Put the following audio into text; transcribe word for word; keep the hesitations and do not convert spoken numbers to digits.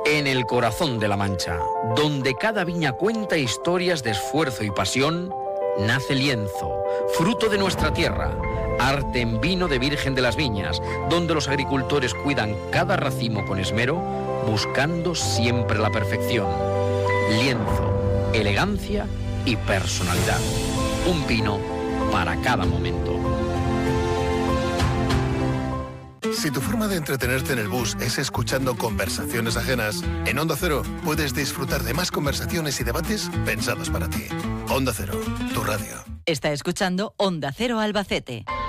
En el corazón de La Mancha, donde cada viña cuenta historias de esfuerzo y pasión, nace Lienzo, fruto de nuestra tierra, arte en vino de Virgen de las Viñas, donde los agricultores cuidan cada racimo con esmero, buscando siempre la perfección. Lienzo, elegancia y personalidad. Un vino para cada momento. Si tu forma de entretenerte en el bus es escuchando conversaciones ajenas, en Onda Cero puedes disfrutar de más conversaciones y debates pensados para ti. Onda Cero, tu radio. Está escuchando Onda Cero Albacete.